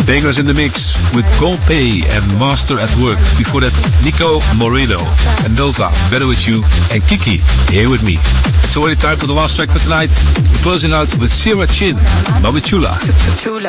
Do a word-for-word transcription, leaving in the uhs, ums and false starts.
Vegas in the mix with Golpay and Master at Work. Before that, Nico Moreno and Nova, Better With You, and Kiki, Here With Me. It's already time for the last track for tonight. We're closing out with Sierra Chin, Mamichula.